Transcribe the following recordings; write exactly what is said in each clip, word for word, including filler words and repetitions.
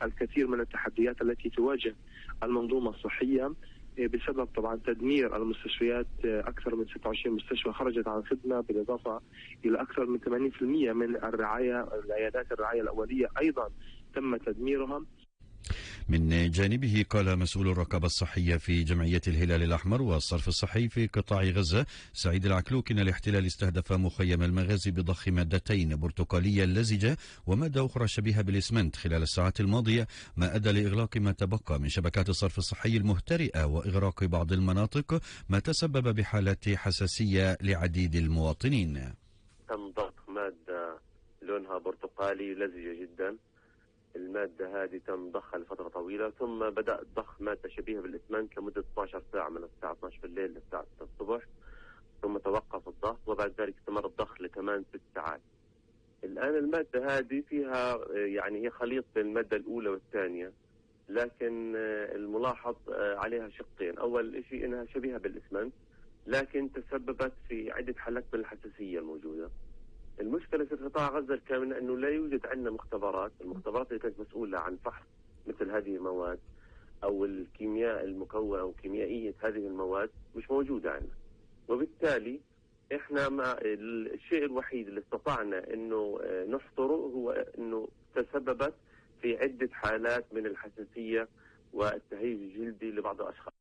الكثير من التحديات التي تواجه المنظومة الصحية بسبب طبعا تدمير المستشفيات. أكثر من ستة وعشرين مستشفى خرجت عن الخدمة، بالإضافة إلى أكثر من ثمانين بالمئة من الرعاية العيادات الرعاية الأولية أيضا تم تدميرها. من جانبه قال مسؤول الرقابة الصحية في جمعية الهلال الأحمر والصرف الصحي في قطاع غزة سعيد العكلوك إن الاحتلال استهدف مخيم المغازي بضخ مادتين برتقالية لزجة ومادة أخرى شبيهة بالإسمنت خلال الساعات الماضية، ما أدى لإغلاق ما تبقى من شبكات الصرف الصحي المهترئة وإغراق بعض المناطق، ما تسبب بحالات حساسية لعديد المواطنين. تم ضخ مادة لونها برتقالي لزجة جدا. المادة هذه تم ضخها لفترة طويلة، ثم بدأ ضخ مادة شبيهة بالإسمنت لمدة اثنتي عشرة ساعة من الساعة اثنتي عشرة بالليل للساعة ستة الصبح، ثم توقف الضغط وبعد ذلك استمر الضخ لكمان ست ساعات. الآن المادة هذه فيها يعني هي خليط بين المادة الأولى والثانية، لكن الملاحظ عليها شقين. أول شيء أنها شبيهة بالإسمنت، لكن تسببت في عدة حالات من الحساسية الموجودة. المشكلة في قطاع غزة الكامل أنه لا يوجد عندنا مختبرات، المختبرات اللي كانت مسؤولة عن فحص مثل هذه المواد أو الكيمياء المكونة أو كيميائية هذه المواد مش موجودة عندنا، وبالتالي إحنا ما الشيء الوحيد اللي استطعنا أنه نحصره هو أنه تسببت في عدة حالات من الحساسية والتهيج الجلدي لبعض الأشخاص.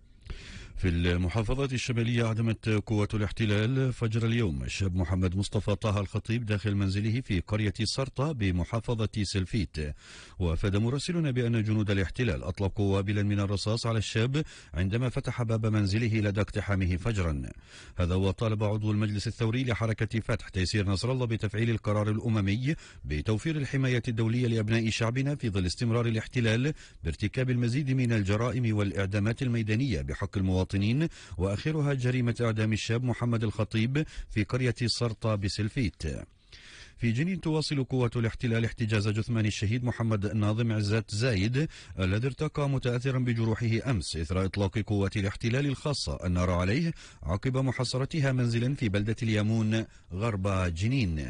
في المحافظات الشمالية عدمت قوة الاحتلال فجر اليوم الشاب محمد مصطفى طه الخطيب داخل منزله في قرية سرطة بمحافظة سلفيت، وافاد مراسلنا بأن جنود الاحتلال أطلقوا وابلا من الرصاص على الشاب عندما فتح باب منزله لدى اقتحامه فجرا. هذا وطالب عضو المجلس الثوري لحركة فتح تيسير نصر الله بتفعيل القرار الأممي بتوفير الحماية الدولية لأبناء شعبنا في ظل استمرار الاحتلال بارتكاب المزيد من الجرائم والإعدامات الميدانية بحق المواطنين، وآخرها جريمة إعدام الشاب محمد الخطيب في قرية سرطة بسلفيت. في جنين تواصل قوة الاحتلال احتجاز جثمان الشهيد محمد ناظم عزات زايد الذي ارتقى متأثرا بجروحه أمس إثر إطلاق قوة الاحتلال الخاصة النار عليه عقب محاصرتها منزلا في بلدة اليامون غرب جنين.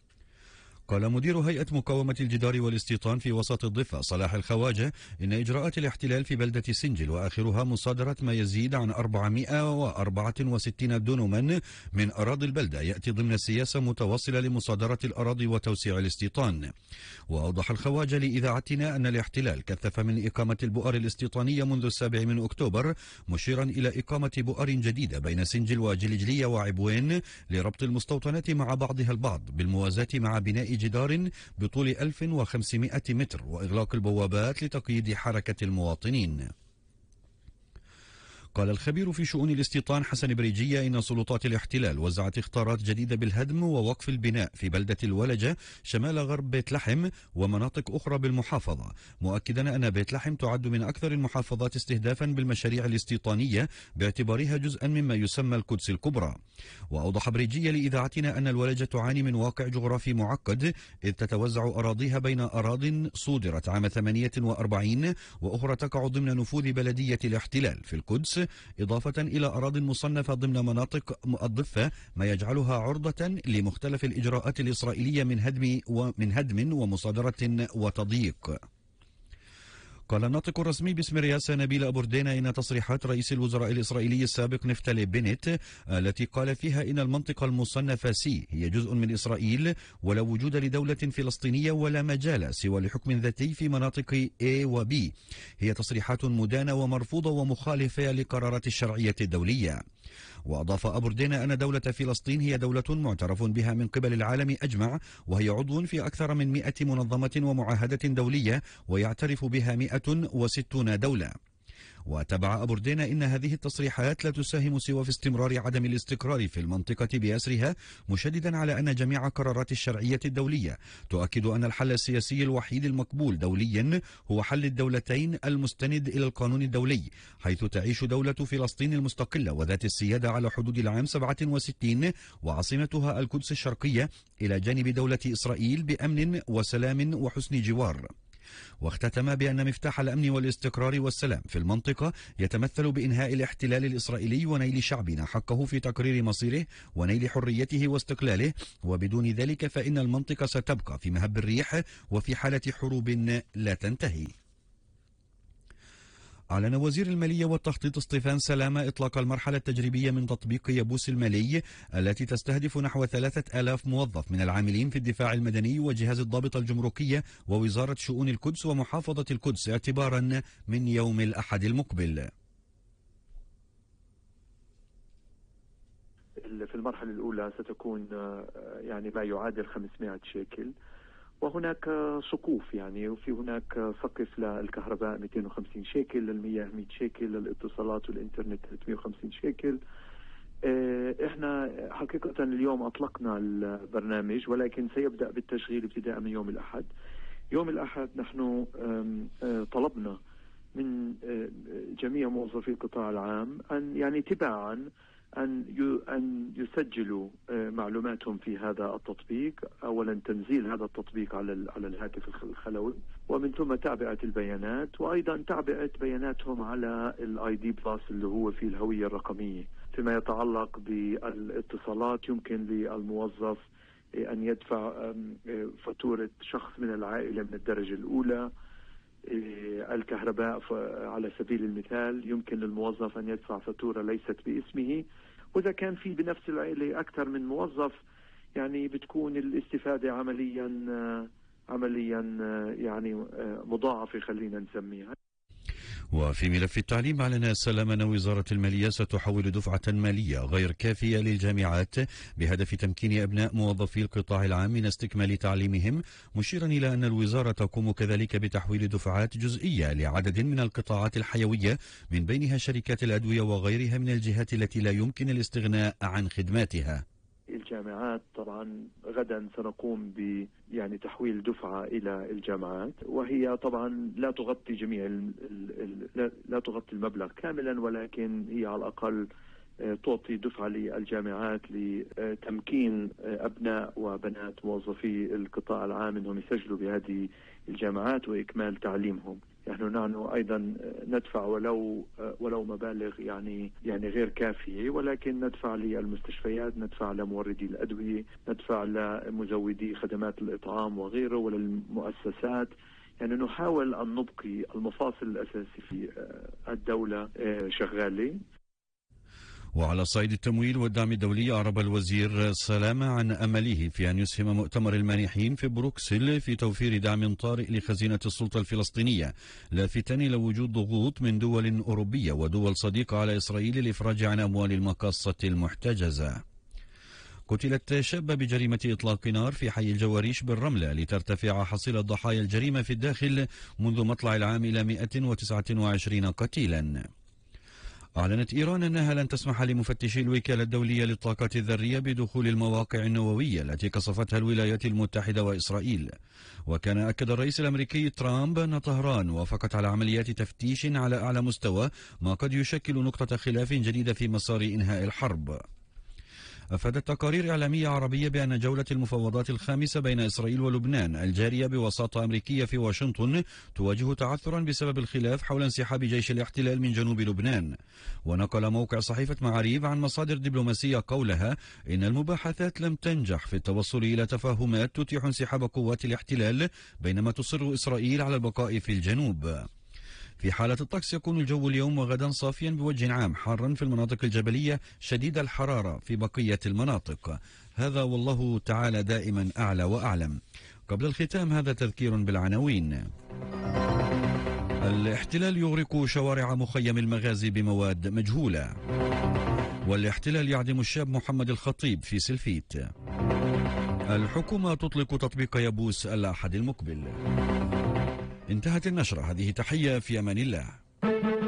قال مدير هيئة مقاومة الجدار والاستيطان في وسط الضفة صلاح الخواجة إن إجراءات الاحتلال في بلدة سنجل وآخرها مصادرة ما يزيد عن أربعمائة وأربعة وستين دونما من أراضي البلدة يأتي ضمن السياسة متواصلة لمصادرة الأراضي وتوسيع الاستيطان. وأوضح الخواجة لإذاعتنا أن الاحتلال كثف من إقامة البؤر الاستيطانية منذ السابع من أكتوبر، مشيرا إلى إقامة بؤر جديدة بين سنجل وجلجلية وعبوين لربط المستوطنات مع بعضها البعض بالموازاة مع بناء جدار بطول ألف وخمسمائة متر وإغلاق البوابات لتقييد حركة المواطنين. قال الخبير في شؤون الاستيطان حسن بريجية إن سلطات الاحتلال وزعت اختارات جديدة بالهدم ووقف البناء في بلدة الولجة شمال غرب بيت لحم ومناطق أخرى بالمحافظة، مؤكدا أن بيت لحم تعد من أكثر المحافظات استهدافا بالمشاريع الاستيطانية باعتبارها جزءا مما يسمى القدس الكبرى. وأوضح بريجية لإذاعتنا أن الولجة تعاني من واقع جغرافي معقد، إذ تتوزع أراضيها بين أراض صودرت عام ثمانية وأربعين وأخرى تقع ضمن نفوذ بلدية الاحتلال في القدس، إضافة إلى أراضٍ مصنفة ضمن مناطق الضفة، ما يجعلها عرضة لمختلف الإجراءات الإسرائيلية من هدم ومن هدم ومصادرة وتضييق. قال الناطق الرسمي باسم رئاسة نبيل أبوردينا إن تصريحات رئيس الوزراء الإسرائيلي السابق نفتالي بنت التي قال فيها إن المنطقة المصنفة سي هي جزء من إسرائيل ولا وجود لدولة فلسطينية ولا مجال سوى لحكم ذاتي في مناطق A و B هي تصريحات مدانة ومرفوضة ومخالفة لقرارات الشرعية الدولية. وأضاف أبوردينا أن دولة فلسطين هي دولة معترف بها من قبل العالم أجمع، وهي عضو في أكثر من مئة منظمة ومعاهدة دولية ويعترف بها مئة وستون دولة. وتبع أبوردينا إن هذه التصريحات لا تساهم سوى في استمرار عدم الاستقرار في المنطقة بأسرها، مشددا على أن جميع قرارات الشرعية الدولية تؤكد أن الحل السياسي الوحيد المقبول دوليا هو حل الدولتين المستند إلى القانون الدولي، حيث تعيش دولة فلسطين المستقلة وذات السيادة على حدود العام سبعة وستين وعاصمتها القدس الشرقية إلى جانب دولة إسرائيل بأمن وسلام وحسن جوار. واختتم بأن مفتاح الأمن والاستقرار والسلام في المنطقة يتمثل بإنهاء الاحتلال الإسرائيلي ونيل شعبنا حقه في تقرير مصيره ونيل حريته واستقلاله، وبدون ذلك فإن المنطقة ستبقى في مهب الريح وفي حالة حروب لا تنتهي. أعلن وزير المالية والتخطيط ستيفان سلامة إطلاق المرحلة التجريبية من تطبيق يبوس المالي التي تستهدف نحو ثلاثة آلاف موظف من العاملين في الدفاع المدني وجهاز الضابطة الجمركية ووزارة شؤون القدس ومحافظة القدس اعتبارا من يوم الأحد المقبل. في المرحلة الأولى ستكون يعني ما يعادل خمسمائة شيكل، وهناك سقوف يعني، وفي هناك سقف للكهرباء مئتين وخمسين شيكل، للمياه مئة شيكل، للاتصالات والإنترنت ثلاثمئة وخمسين شيكل. احنا حقيقة اليوم أطلقنا البرنامج، ولكن سيبدأ بالتشغيل ابتداء من يوم الأحد. يوم الأحد نحن طلبنا من جميع موظفي القطاع العام أن يعني تباعا أن أن يسجلوا معلوماتهم في هذا التطبيق. أولا تنزيل هذا التطبيق على على الهاتف الخلوي، ومن ثم تعبئة البيانات، وأيضا تعبئة بياناتهم على الاي دي بلس اللي هو في الهوية الرقمية. فيما يتعلق بالاتصالات يمكن للموظف أن يدفع فاتورة شخص من العائلة من الدرجة الأولى. الكهرباء على سبيل المثال يمكن للموظف أن يدفع فاتورة ليست باسمه، وإذا كان في بنفس العائلة أكثر من موظف يعني بتكون الاستفادة عمليا عمليا يعني مضاعفة خلينا نسميها. وفي ملف التعليم أعلن سلامة أن وزارة المالية ستحول دفعة مالية غير كافية للجامعات بهدف تمكين أبناء موظفي القطاع العام من استكمال تعليمهم، مشيرا إلى أن الوزارة تقوم كذلك بتحويل دفعات جزئية لعدد من القطاعات الحيوية من بينها شركات الأدوية وغيرها من الجهات التي لا يمكن الاستغناء عن خدماتها. الجامعات طبعا غدا سنقوم ب يعني تحويل دفعة إلى الجامعات، وهي طبعا لا تغطي جميع ال ال لا تغطي المبلغ كاملا، ولكن هي على الأقل تعطي دفعة للجامعات لتمكين أبناء وبنات موظفي القطاع العام أنهم يسجلوا بهذه الجامعات وإكمال تعليمهم. نحن نحن أيضا ندفع ولو ولو مبالغ يعني يعني غير كافية، ولكن ندفع للمستشفيات، ندفع لموردي الأدوية، ندفع لمزودي خدمات الإطعام وغيره، وللمؤسسات. يعني نحاول أن نبقي المفاصل الأساسية في الدولة شغالة. وعلى صعيد التمويل والدعم الدولي أعرب الوزير سلامة عن أمله في أن يسهم مؤتمر المانحين في بروكسل في توفير دعم طارئ لخزينة السلطة الفلسطينية، لافتا إلى وجود ضغوط من دول أوروبية ودول صديقة على إسرائيل للإفراج عن أموال المقاصة المحتجزة. قتلت شابة بجريمة إطلاق نار في حي الجواريش بالرملة لترتفع حصيلة ضحايا الجريمة في الداخل منذ مطلع العام إلى مئة وتسعة وعشرين قتيلا. أعلنت إيران أنها لن تسمح لمفتشي الوكالة الدولية للطاقات الذرية بدخول المواقع النووية التي قصفتها الولايات المتحدة وإسرائيل. وكان أكد الرئيس الأمريكي ترامب أن طهران وافقت على عمليات تفتيش على أعلى مستوى، ما قد يشكل نقطة خلاف جديدة في مسار إنهاء الحرب. أفادت تقارير إعلامية عربية بأن جولة المفاوضات الخامسة بين إسرائيل ولبنان الجارية بوساطة أمريكية في واشنطن تواجه تعثرا بسبب الخلاف حول انسحاب جيش الاحتلال من جنوب لبنان. ونقل موقع صحيفة معاريف عن مصادر دبلوماسية قولها إن المباحثات لم تنجح في التوصل إلى تفاهمات تتيح انسحاب قوات الاحتلال، بينما تصر إسرائيل على البقاء في الجنوب. في حالة الطقس يكون الجو اليوم وغدا صافيا بوجه عام، حارا في المناطق الجبلية، شديد الحرارة في بقية المناطق. هذا والله تعالى دائما أعلى وأعلم. قبل الختام هذا تذكير بالعناوين. الاحتلال يغرق شوارع مخيم المغازي بمواد مجهولة. والاحتلال يعدم الشاب محمد الخطيب في سلفيت. الحكومة تطلق تطبيق يبوس الأحد المقبل. انتهت النشرة، هذه تحية في أمان الله.